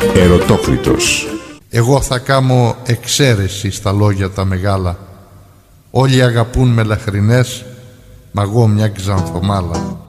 Ερωτόκριτος. Εγώ θα κάμω εξαίρεση στα λόγια τα μεγάλα. Όλοι αγαπούν μελαχρινές, μ' αγώ μια ξανθομάλα.